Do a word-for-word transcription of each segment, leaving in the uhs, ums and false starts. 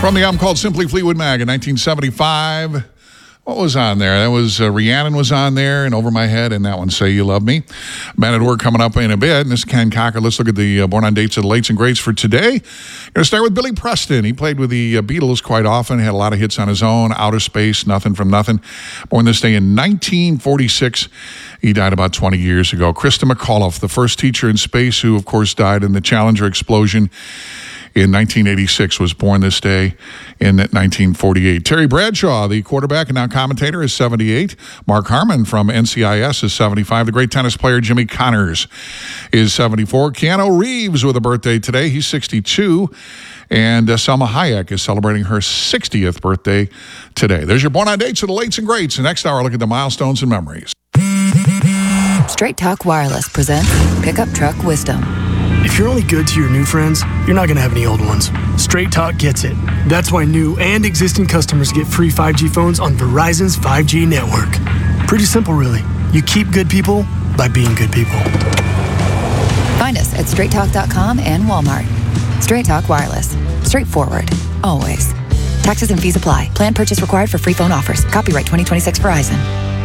From the album called Simply Fleetwood Mac in nineteen seventy-five. What was on there? That was uh, Rhiannon was on there, and Over My Head, and that one, Say You Love Me. Man at Work coming up in a bit, and this is Ken Cocker. Let's look at the uh, Born on Dates of the Lates and Greats for today. Going to start with Billy Preston. He played with the uh, Beatles quite often, had a lot of hits on his own. Outer Space, Nothing from Nothing. Born this day in nineteen forty-six. He died about twenty years ago. Krista McAuliffe, the first teacher in space who, of course, died in the Challenger explosion in nineteen eighty-six, was born this day in nineteen forty-eight. Terry Bradshaw, the quarterback and now commentator, is seventy-eight. Mark Harmon from N C I S is seventy-five. The great tennis player Jimmy Connors is seventy-four. Keanu Reeves with a birthday today. He's sixty-two. And uh, Selma Hayek is celebrating her sixtieth birthday today. There's your Born on Dates of the Lates and Greats. The next hour, look at the milestones and memories. Straight Talk Wireless presents Pickup Truck Wisdom. If you're only good to your new friends, you're not going to have any old ones. Straight Talk gets it. That's why new and existing customers get free five G phones on Verizon's five G network. Pretty simple, really. You keep good people by being good people. Find us at straight talk dot com and Walmart. Straight Talk Wireless. Straightforward. Always. Taxes and fees apply. Plan purchase required for free phone offers. Copyright twenty twenty-six Verizon.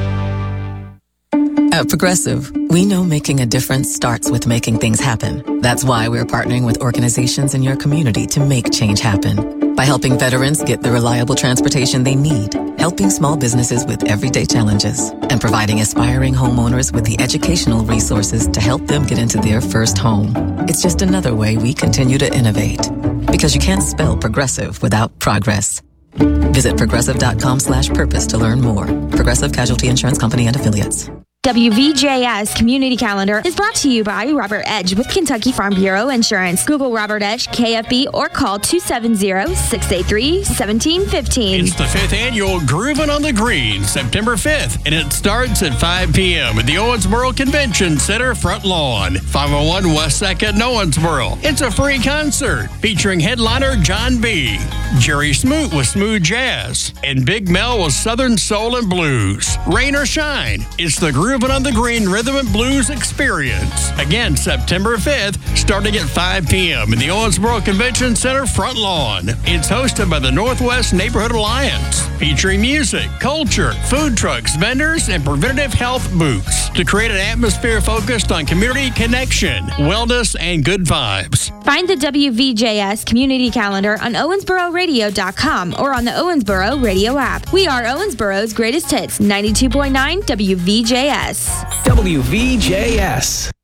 At Progressive, we know making a difference starts with making things happen. That's why we're partnering with organizations in your community to make change happen. By helping veterans get the reliable transportation they need, helping small businesses with everyday challenges, and providing aspiring homeowners with the educational resources to help them get into their first home. It's just another way we continue to innovate. Because you can't spell progressive without progress. Visit progressive.com slash purpose to learn more. Progressive Casualty Insurance Company and Affiliates. W V J S Community Calendar is brought to you by Robert Edge with Kentucky Farm Bureau Insurance. Google Robert Edge, K F B, or call two seven zero, six eight three, one seven one five. It's the fifth annual Groovin' on the Green, September fifth, and it starts at five p.m. at the Owensboro Convention Center front lawn, five oh one West second in Owensboro. It's a free concert featuring headliner John B., Jerry Smoot with Smooth Jazz, and Big Mel with Southern Soul and Blues. Rain or shine, it's the Groovin' on the Green Rhythm and Blues Experience. Again, September fifth, starting at five p.m. in the Owensboro Convention Center front lawn. It's hosted by the Northwest Neighborhood Alliance, featuring music, culture, food trucks, vendors, and preventative health booths to create an atmosphere focused on community connection, wellness, and good vibes. Find the W V J S Community Calendar on owensboro radio dot com or on the Owensboro Radio app. We are Owensboro's greatest hits, ninety-two point nine W V J S. W V J S.